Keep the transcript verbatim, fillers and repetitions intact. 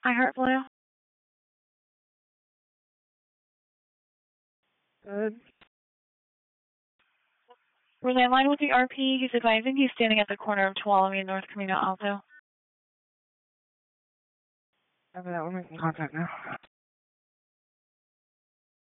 Hi, Heart Blue. Good. We're in line with the R P. He's advising he's standing at the corner of Tuolumne and North Camino Alto. Okay, we're making contact now.